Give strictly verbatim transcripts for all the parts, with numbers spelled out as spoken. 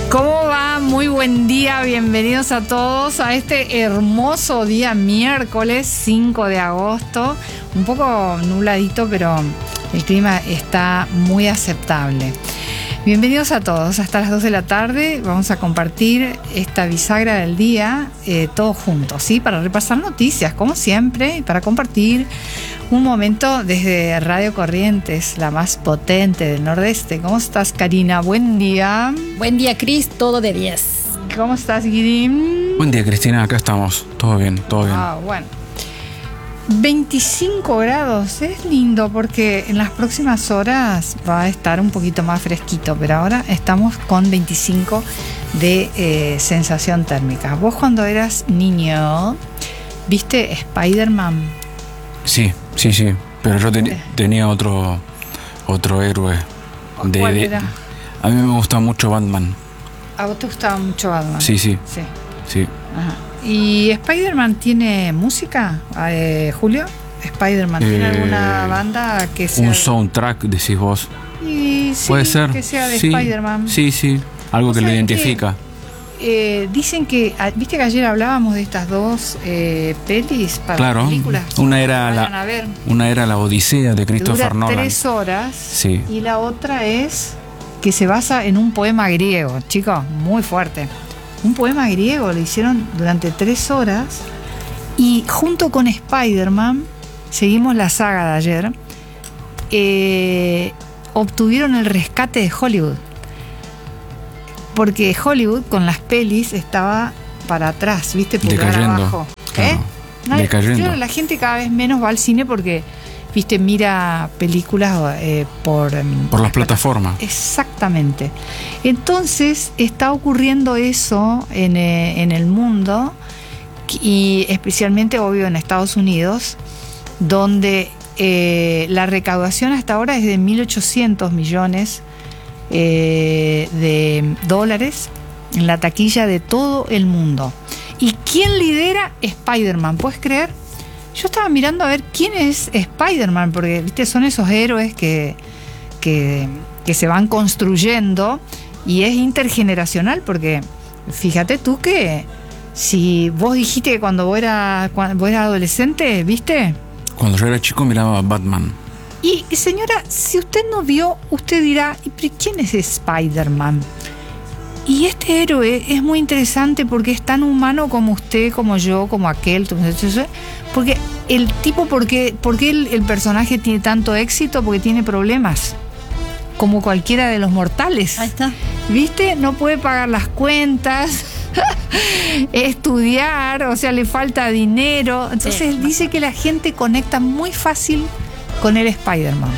¿Cómo va? Muy buen día, bienvenidos a todos a este hermoso día miércoles cinco de agosto. Un poco nubladito, pero el clima está muy aceptable. Bienvenidos a todos, hasta las dos de la tarde vamos a compartir esta bisagra del día, eh, todos juntos, ¿sí? Para repasar noticias, como siempre, y para compartir un momento desde Radio Corrientes, la más potente del Nordeste. ¿Cómo estás, Karina? Buen día. Buen día, Cris, todo de diez. ¿Cómo estás, Guirín? Buen día, Cristina, acá estamos, todo bien, todo bien. Ah, bueno. veinticinco grados, es lindo porque en las próximas horas va a estar un poquito más fresquito, pero ahora estamos con veinticinco de eh, sensación térmica. Vos cuando eras niño, ¿viste Spider-Man? Sí, sí, sí, pero yo ten, tenía otro otro héroe. De, ¿Cuál de, era? A mí me gusta mucho Batman. ¿A vos te gustaba mucho Batman? Sí, sí, sí. sí. Ajá. ¿Y Spider-Man tiene música, eh, Julio? ¿Spider-Man tiene Eh, alguna banda que sea...? Un soundtrack, decís vos. Y sí, Puede ser. que sea de sí, Spider-Man. Sí, sí, algo que lo identifica. Que, eh, dicen que, viste que ayer hablábamos de estas dos eh, pelis para Claro, películas. una era la, a ver. una era la Odisea de Christopher Dura Nolan. tres horas. Sí. Y la otra es que se basa en un poema griego, chicos, muy fuerte. Un poema griego, lo hicieron durante tres horas. Y junto con Spider-Man, seguimos la saga de ayer, eh, obtuvieron el rescate de Hollywood. Porque Hollywood con las pelis estaba para atrás, ¿viste? Pulgar Decayendo. abajo. Claro. ¿Eh? Nadie, Decayendo. yo, la gente cada vez menos va al cine porque, ¿viste? Mira películas eh, por... Por las plataformas. Exactamente. Entonces está ocurriendo eso en, eh, en el mundo y especialmente, obvio, en Estados Unidos, donde eh, la recaudación hasta ahora es de mil ochocientos millones eh, de dólares en la taquilla de todo el mundo. ¿Y quién lidera? Spider-Man, ¿puedes creer? Yo estaba mirando a ver quién es Spider-Man, porque ¿viste? Son esos héroes que, que, que se van construyendo y es intergeneracional, porque fíjate tú que si vos dijiste que cuando vos eras, cuando vos eras adolescente, ¿viste? Cuando yo era chico miraba Batman. Y señora, si usted no vio, usted dirá, ¿y pero quién es Spider-Man? Y este héroe es muy interesante porque es tan humano como usted, como yo, como aquel, porque el tipo, porque, porque el, el personaje tiene tanto éxito, porque tiene problemas, como cualquiera de los mortales. Ahí está. ¿Viste? No puede pagar las cuentas, estudiar, o sea, le falta dinero. Entonces sí, dice que la gente conecta muy fácil con el Spider-Man.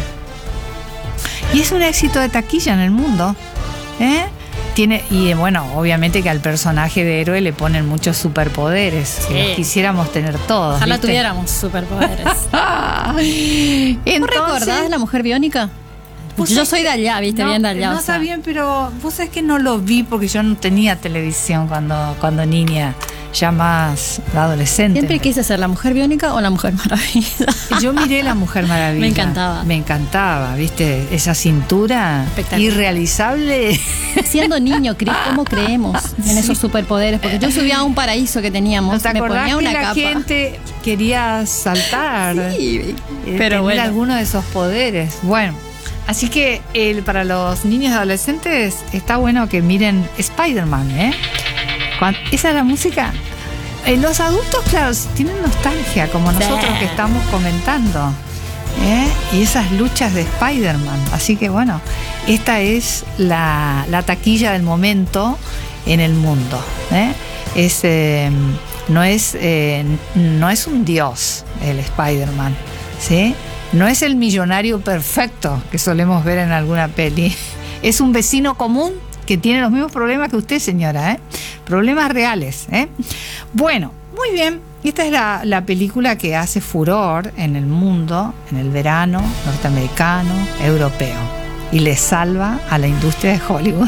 Y es un éxito de taquilla en el mundo, ¿eh? Tiene, y bueno, obviamente que al personaje de héroe le ponen muchos superpoderes. Sí. Que los quisiéramos tener todos. Ojalá ¿viste? tuviéramos superpoderes. Entonces, ¿Vos recordás la Mujer Biónica? Yo soy de allá, viste, no, bien de allá. No, o sea. Está bien, pero vos sabés que no lo vi porque yo no tenía televisión cuando, cuando niña, ya más adolescente. Siempre quise ser la Mujer Biónica o la Mujer Maravilla. Yo miré la Mujer Maravilla. Me encantaba. Me encantaba, viste, esa cintura irrealizable. Siendo niño, ¿cómo creemos en sí. esos superpoderes? Porque yo subía a un paraíso que teníamos, ¿No te me ponía una que la capa. gente quería saltar? Sí, eh, pero bueno. alguno de esos poderes. Bueno. Así que el, para los niños y adolescentes está bueno que miren Spider-Man, ¿eh? Cuando, esa es la música. Eh, los adultos, claro, tienen nostalgia, como nosotros sí. que estamos comentando, ¿eh? Y esas luchas de Spider-Man. Así que bueno, esta es la, la taquilla del momento en el mundo, ¿eh? Es, eh, no, es, eh, no es un dios el Spider-Man, ¿sí? No es el millonario perfecto que solemos ver en alguna peli. Es un vecino común que tiene los mismos problemas que usted, señora, ¿eh? Problemas reales, ¿eh? Bueno, muy bien. Esta es la, la película que hace furor en el mundo, en el verano norteamericano, europeo. Y le salva a la industria de Hollywood.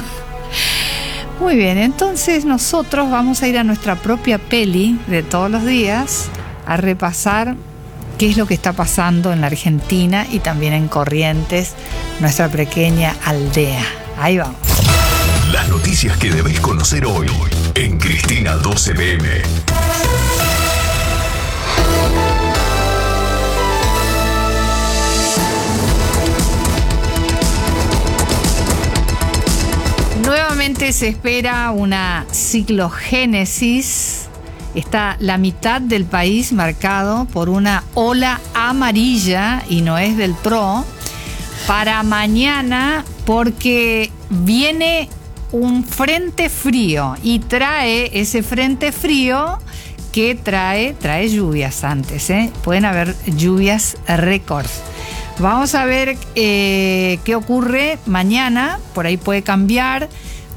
Muy bien, entonces nosotros vamos a ir a nuestra propia peli de todos los días a repasar qué es lo que está pasando en la Argentina y también en Corrientes, nuestra pequeña aldea. Ahí vamos. Las noticias noticias que debés conocer hoy en Cristina doce P M. Nuevamente se espera una ciclogénesis. Está la mitad del país marcado por una ola amarilla, y no es del P R O, para mañana, porque viene un frente frío y trae ese frente frío que trae, trae lluvias antes, ¿eh? Pueden haber lluvias récord. Vamos a ver eh, qué ocurre mañana, por ahí puede cambiar,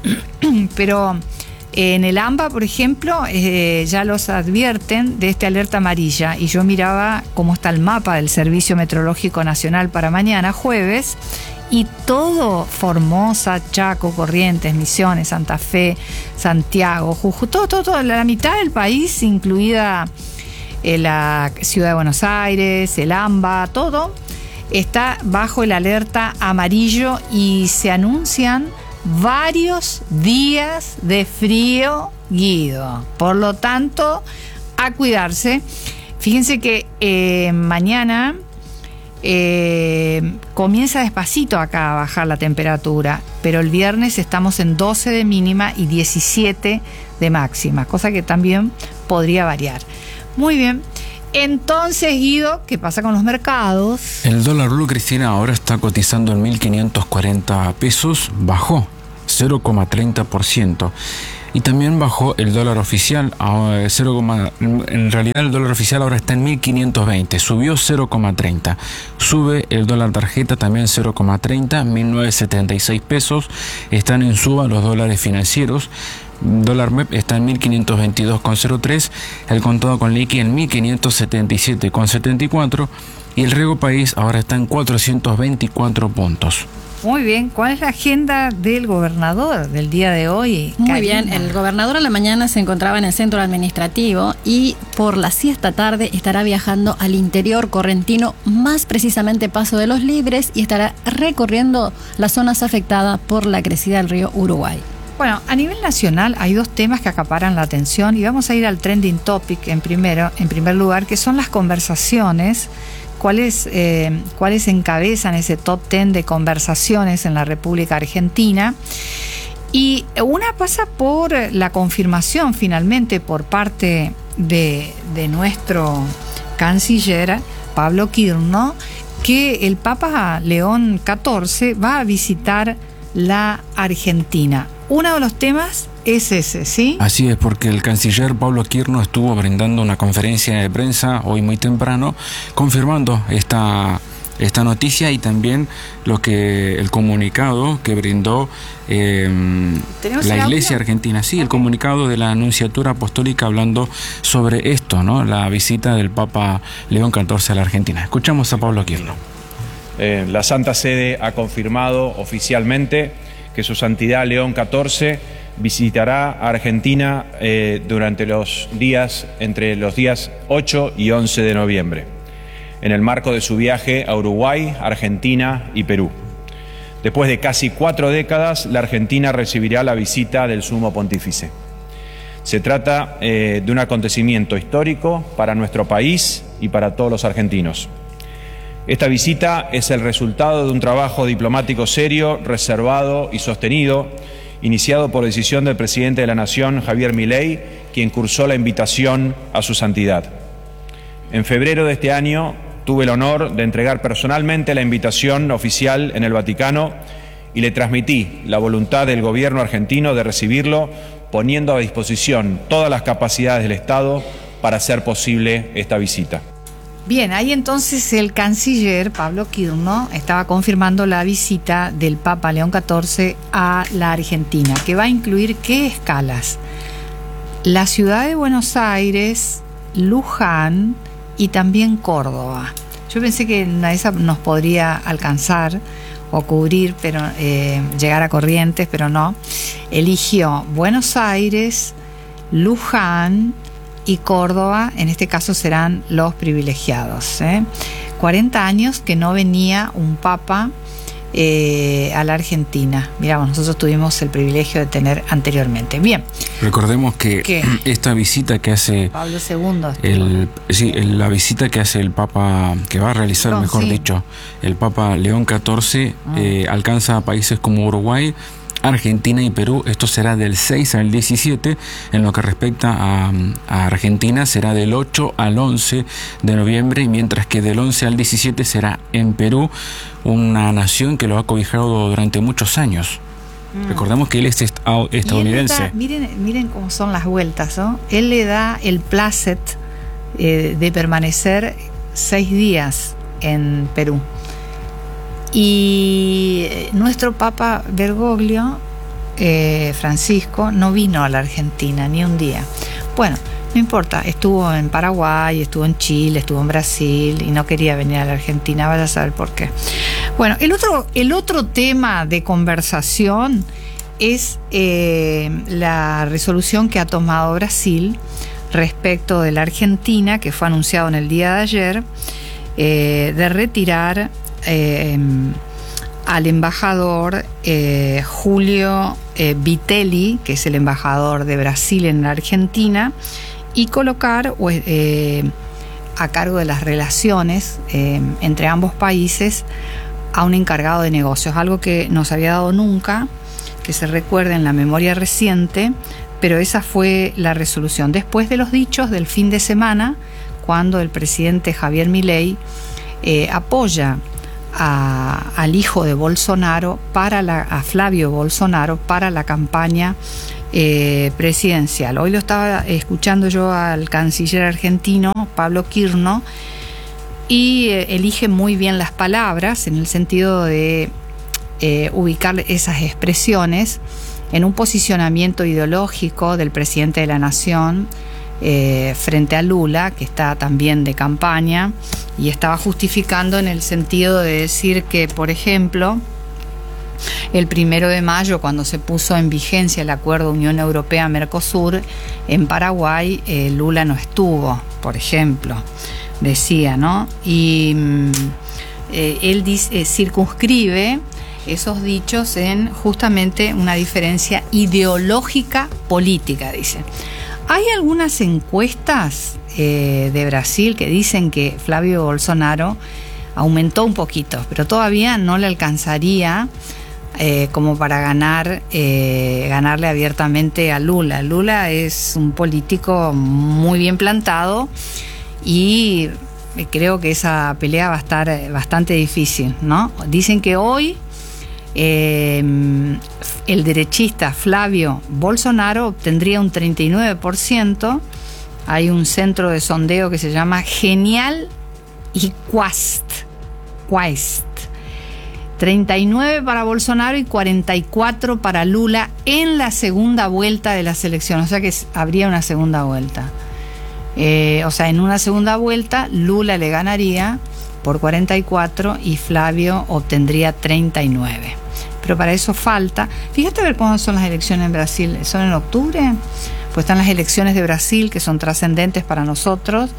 pero en el AMBA, por ejemplo, eh, ya los advierten de esta alerta amarilla, y yo miraba cómo está el mapa del Servicio Meteorológico Nacional para mañana, jueves, y todo, Formosa, Chaco, Corrientes, Misiones, Santa Fe, Santiago, Jujuy, todo, todo, todo, la mitad del país, incluida eh, la Ciudad de Buenos Aires, el AMBA, todo está bajo el alerta amarillo, y se anuncian varios días de frío, Guido. Por lo tanto, a cuidarse. Fíjense que eh, mañana eh, comienza despacito acá a bajar la temperatura, pero el viernes estamos en doce de mínima y diecisiete de máxima, cosa que también podría variar. Muy bien. Entonces, Guido, ¿qué pasa con los mercados? El dólar blue, Cristina, ahora está cotizando en mil quinientos cuarenta pesos, bajó cero coma treinta por ciento. Y también bajó el dólar oficial, a cero, en realidad el dólar oficial ahora está en mil quinientos veinte, subió cero coma treinta. Sube el dólar tarjeta también cero coma treinta, mil novecientos setenta y seis pesos. Están en suba los dólares financieros. Dólar M E P está en mil quinientos veintidós coma cero tres, el contado con liqui en mil quinientos setenta y siete coma setenta y cuatro, y el Rego País ahora está en cuatrocientos veinticuatro puntos. Muy bien, ¿cuál es la agenda del gobernador del día de hoy? Muy Karina? bien, el gobernador a la mañana se encontraba en el centro administrativo, y por la siesta tarde estará viajando al interior correntino, más precisamente Paso de los Libres, y estará recorriendo las zonas afectadas por la crecida del río Uruguay. Bueno, a nivel nacional hay dos temas que acaparan la atención, y vamos a ir al trending topic en primero, en primer lugar, que son las conversaciones. ¿Cuáles, eh, cuáles encabezan ese top ten de conversaciones en la República Argentina? Y una pasa por la confirmación finalmente por parte de, de nuestro canciller Pablo Quirno, que el Papa León catorce va a visitar la Argentina. Uno de los temas es ese, ¿sí? Así es, porque el canciller Pablo Quirno estuvo brindando una conferencia de prensa hoy muy temprano, confirmando esta, esta noticia, y también lo que el comunicado que brindó eh, la Iglesia Argentina. Sí, el comunicado de la Nunciatura Apostólica hablando sobre esto, ¿no? La visita del Papa León catorce a la Argentina. Escuchamos a Pablo Quirno. Eh, la Santa Sede ha confirmado oficialmente que su Santidad León catorce visitará a Argentina eh, durante los días, entre los días ocho y once de noviembre, en el marco de su viaje a Uruguay, Argentina y Perú. Después de casi cuatro décadas, la Argentina recibirá la visita del Sumo Pontífice. Se trata eh, de un acontecimiento histórico para nuestro país y para todos los argentinos. Esta visita es el resultado de un trabajo diplomático serio, reservado y sostenido, iniciado por decisión del presidente de la Nación, Javier Milei, quien cursó la invitación a su santidad. En febrero de este año tuve el honor de entregar personalmente la invitación oficial en el Vaticano, y le transmití la voluntad del gobierno argentino de recibirlo, poniendo a disposición todas las capacidades del Estado para hacer posible esta visita. Bien, ahí entonces el canciller Pablo Quirno estaba confirmando la visita del Papa León catorce a la Argentina, que va a incluir ¿qué escalas? La ciudad de Buenos Aires, Luján y también Córdoba. Yo pensé que una de esas nos podría alcanzar o cubrir, pero eh, llegar a Corrientes, pero no. Eligió Buenos Aires, Luján y Córdoba. En este caso serán los privilegiados, ¿eh? cuarenta años que no venía un papa eh, a la Argentina. Miramos, nosotros tuvimos el privilegio de tener anteriormente. Bien. Recordemos que ¿Qué? esta visita que hace Pablo segundo. el, sí, el- la visita que hace el Papa, que va a realizar, No, mejor sí. dicho, el Papa León catorce, Ah. eh, alcanza a países como Uruguay, Argentina y Perú. Esto será del seis al diecisiete. En lo que respecta a, a Argentina, será del ocho al once de noviembre, mientras que del once al diecisiete será en Perú, una nación que lo ha cobijado durante muchos años. Recordemos que él es est- au- Y él estadounidense. le da- miren, miren cómo son las vueltas, ¿no? Él le da el placet eh, de permanecer seis días en Perú. Y eh, nuestro Papa Bergoglio, eh, Francisco, no vino a la Argentina ni un día. Bueno, no importa, estuvo en Paraguay, estuvo en Chile, estuvo en Brasil y no quería venir a la Argentina, vaya a saber por qué. Bueno, el otro, el otro tema de conversación es eh, la resolución que ha tomado Brasil respecto de la Argentina, que fue anunciado en el día de ayer, eh, de retirar eh, al embajador eh, Julio eh, Vitelli, que es el embajador de Brasil en la Argentina, y colocar eh, a cargo de las relaciones eh, entre ambos países a un encargado de negocios, algo que no se había dado nunca, que se recuerde en la memoria reciente, pero esa fue la resolución. Después de los dichos del fin de semana, cuando el presidente Javier Milei eh, apoya a, al hijo de Bolsonaro, para la, a Flavio Bolsonaro, para la campaña eh, presidencial. Hoy lo estaba escuchando yo al canciller argentino, Pablo Quirno, y eh, elige muy bien las palabras en el sentido de eh, ubicar esas expresiones en un posicionamiento ideológico del presidente de la Nación eh, frente a Lula, que está también de campaña, y estaba justificando en el sentido de decir que, por ejemplo, el primero de mayo, cuando se puso en vigencia el acuerdo Unión Europea-Mercosur, en Paraguay eh, Lula no estuvo, por ejemplo, decía, ¿no? Y mm, eh, él dice, eh, circunscribe esos dichos en justamente una diferencia ideológica política, dice. Hay algunas encuestas eh, de Brasil que dicen que Flavio Bolsonaro aumentó un poquito, pero todavía no le alcanzaría eh, como para ganar eh, ganarle abiertamente a Lula. Lula es un político muy bien plantado y creo que esa pelea va a estar bastante difícil, ¿no? Dicen que hoy Eh, el derechista Flavio Bolsonaro obtendría un treinta y nueve por ciento. Hay un centro de sondeo que se llama Genial y Quast. Quast. treinta y nueve para Bolsonaro y cuarenta y cuatro para Lula en la segunda vuelta de las elecciones. O sea que habría una segunda vuelta. Eh, o sea, en una segunda vuelta Lula le ganaría por cuarenta y cuatro y Flavio obtendría treinta y nueve. Pero para eso falta. Fíjate a ver cuándo son las elecciones en Brasil. ¿Son en octubre? Pues están las elecciones de Brasil, que son trascendentes para nosotros,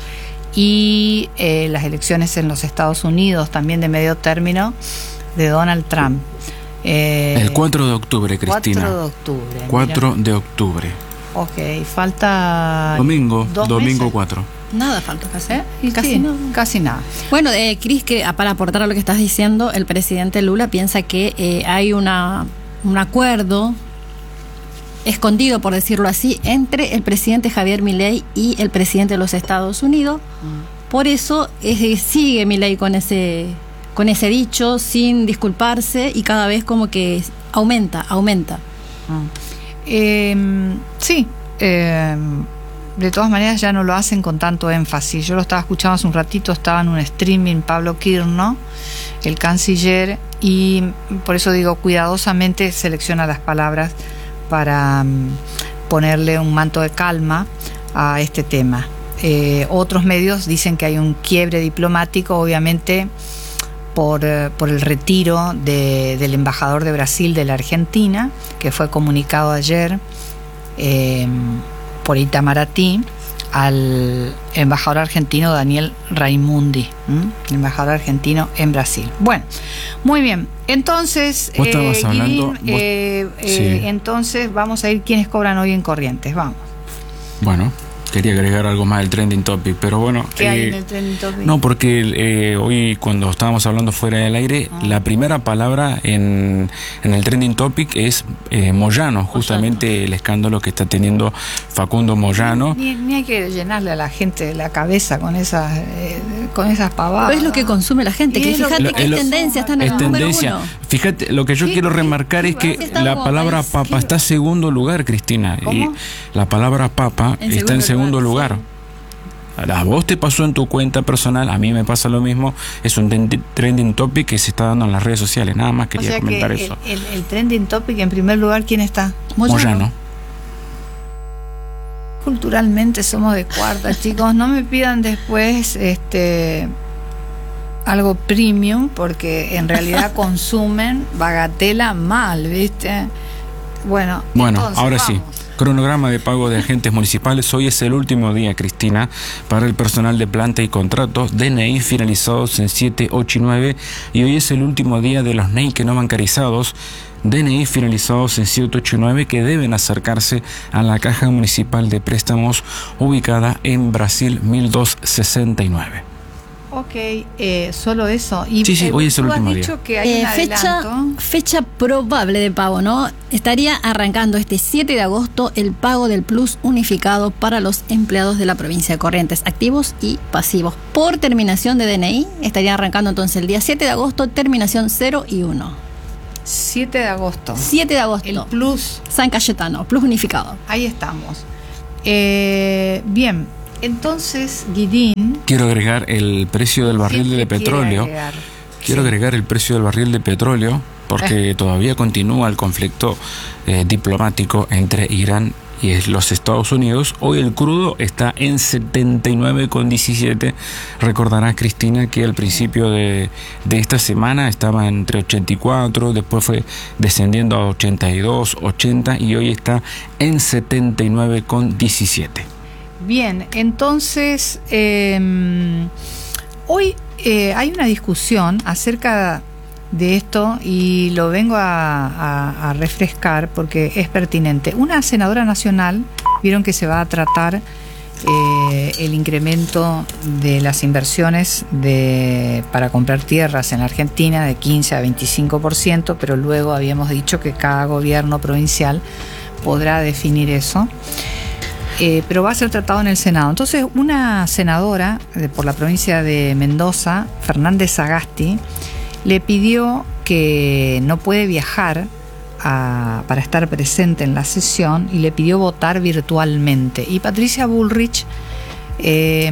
y eh, las elecciones en los Estados Unidos, también de medio término, de Donald Trump. Eh, El cuatro de octubre, Cristina. cuatro de octubre. cuatro mira. de octubre. Ok, falta... Domingo, dos domingo meses. cuatro. Nada falta casi. ¿Eh? Y Casi sí, nada. Casi nada. Bueno, eh, Cris, que ah, para aportar a lo que estás diciendo, el presidente Lula piensa que eh, hay una un acuerdo escondido, por decirlo así, entre el presidente Javier Milei y el presidente de los Estados Unidos. Mm. Por eso eh, sigue Milei con ese con ese dicho, sin disculparse, y cada vez como que aumenta, aumenta. Mm. Eh, sí, eh, de todas maneras ya no lo hacen con tanto énfasis. Yo lo estaba escuchando hace un ratito, estaba en un streaming Pablo Quirno, el canciller, y por eso digo, cuidadosamente selecciona las palabras para um, ponerle un manto de calma a este tema. Eh, otros medios dicen que hay un quiebre diplomático, obviamente por, eh, por el retiro de, del embajador de Brasil de la Argentina, que fue comunicado ayer eh, por Itamaraty, al embajador argentino Daniel Raimundi, ¿m? embajador argentino en Brasil. Bueno, muy bien. Entonces, vos estabas eh, hablando, Guirín, vos, eh, sí. eh, entonces vamos a ir quiénes cobran hoy en Corrientes. Vamos. Bueno, quería agregar algo más del trending topic, pero bueno. ¿Qué eh, hay en el trending topic? No, porque eh, hoy cuando estábamos hablando fuera del aire, ah. la primera palabra en, en el trending topic es eh, Moyano, justamente Moyano. El escándalo que está teniendo Facundo Moyano. Ni, ni hay que llenarle a la gente la cabeza con esas eh, con esas pavadas. Pero es lo que consume la gente, que fíjate lo, que es tendencia, está en el número uno. Fíjate, lo que yo quiero remarcar es que la palabra papa está en segundo lugar, Cristina. ¿Cómo? Y la palabra papa en está en segundo lugar. lugar. A vos te pasó en tu cuenta personal, a mí me pasa lo mismo. Es un trending topic que se está dando en las redes sociales. Nada más quería o sea comentar que eso. El, el, el trending topic, en primer lugar, ¿quién está? Moyano. Moyano. Culturalmente somos de cuarta, chicos. No me pidan después este algo premium, porque en realidad consumen bagatela mal, ¿viste? Bueno, bueno entonces, ahora vamos. sí. Cronograma de pago de agentes municipales. Hoy es el último día, Cristina, para el personal de planta y contratos, D N I finalizados en siete, ocho y nueve, y hoy es el último día de los N E I que no bancarizados, D N I finalizados en siete, ocho y nueve, que deben acercarse a la Caja Municipal de Préstamos ubicada en Brasil mil doscientos sesenta y nueve. Ok, eh, solo eso. Y, sí, sí, eh, hoy es el tú último has día. dicho que hay eh, un fecha, adelanto. fecha probable de pago, ¿no? Estaría arrancando este siete de agosto el pago del plus unificado para los empleados de la provincia de Corrientes, activos y pasivos. Por terminación de D N I, estaría arrancando entonces el día siete de agosto, terminación cero y uno. siete de agosto. siete de agosto. El plus. San Cayetano, plus unificado. Ahí estamos. Eh, bien. Entonces, Guidín... Quiero agregar el precio del barril de petróleo. Agregar? Quiero sí. agregar el precio del barril de petróleo porque eh. todavía continúa el conflicto eh, diplomático entre Irán y los Estados Unidos. Hoy el crudo está en setenta y nueve con diecisiete. Recordarás, Cristina, que al principio de, de esta semana estaba entre ochenta y cuatro, después fue descendiendo a ochenta y dos, ochenta y hoy está en setenta y nueve con diecisiete. Bien, entonces eh, hoy eh, hay una discusión acerca de esto y lo vengo a, a, a refrescar porque es pertinente. Una senadora nacional, vieron que se va a tratar eh, el incremento de las inversiones de, para comprar tierras en la Argentina de quince a veinticinco por ciento, pero luego habíamos dicho que cada gobierno provincial podrá definir eso. Eh, pero va a ser tratado en el Senado. Entonces, una senadora de, por la provincia de Mendoza, Fernández Sagasti, le pidió que no puede viajar a, para estar presente en la sesión y le pidió votar virtualmente. Y Patricia Bullrich eh,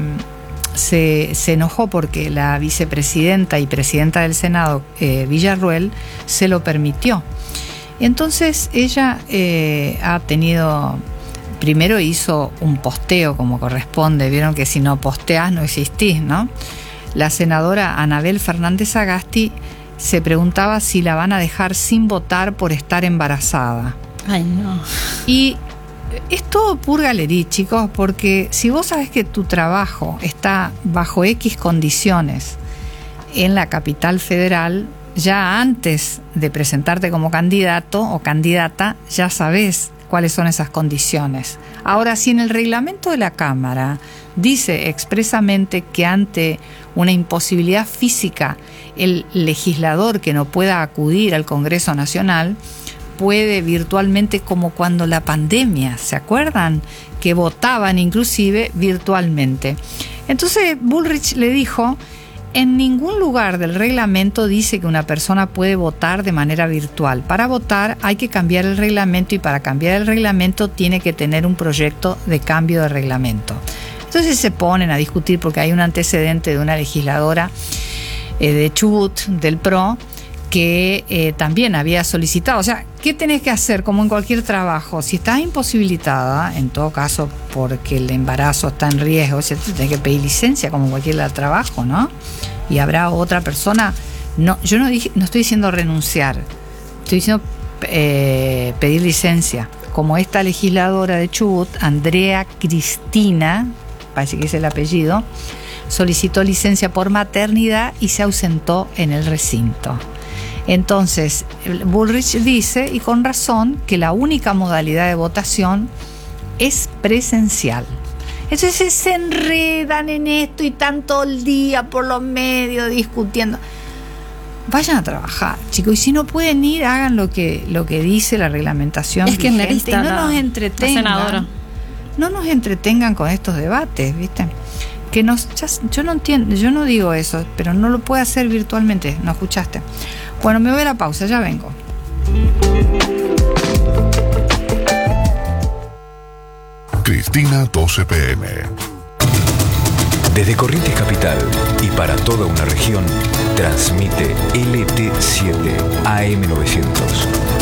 se, se enojó porque la vicepresidenta y presidenta del Senado, eh, Villarruel, se lo permitió. Entonces, ella eh, ha tenido... Primero hizo un posteo como corresponde, vieron que si no posteás no existís, ¿no? La senadora Anabel Fernández Sagasti se preguntaba si la van a dejar sin votar por estar embarazada. Ay, no. Y es todo purgalerí, chicos, porque si vos sabés que tu trabajo está bajo X condiciones en la capital federal, ya antes de presentarte como candidato o candidata, ya sabés cuáles son esas condiciones. Ahora, si en el reglamento de la Cámara dice expresamente que ante una imposibilidad física el legislador que no pueda acudir al Congreso Nacional puede virtualmente, como cuando la pandemia, ¿se acuerdan? Que votaban inclusive virtualmente. Entonces Bullrich le dijo: en ningún lugar del reglamento dice que una persona puede votar de manera virtual. Para votar hay que cambiar el reglamento y para cambiar el reglamento tiene que tener un proyecto de cambio de reglamento. Entonces se ponen a discutir porque hay un antecedente de una legisladora eh, de Chubut, del P R O, que eh, también había solicitado. O sea, ¿qué tenés que hacer? Como en cualquier trabajo, si estás imposibilitada, en todo caso porque el embarazo está en riesgo, o sea, tenés que pedir licencia como cualquier trabajo, ¿no? Y habrá otra persona. No, yo no dije, no estoy diciendo renunciar, estoy diciendo eh, pedir licencia, como esta legisladora de Chubut, Andrea Cristina, parece que es el apellido, solicitó licencia por maternidad y se ausentó en el recinto. Entonces, Bullrich dice, y con razón, que la única modalidad de votación es presencial. Entonces se enredan en esto y están todo el día por los medios discutiendo. Vayan a trabajar, chicos, y si no pueden ir, hagan lo que, lo que dice la reglamentación es que vigente y no la, nos entretengan. No nos entretengan con estos debates, ¿viste? Que nos, ya, yo no entiendo, yo no digo eso, pero no lo puede hacer virtualmente, ¿no escuchaste? Bueno, me voy a la pausa, ya vengo. Cristina doce P M. Desde Corrientes Capital y para toda una región, transmite L T siete A M novecientos.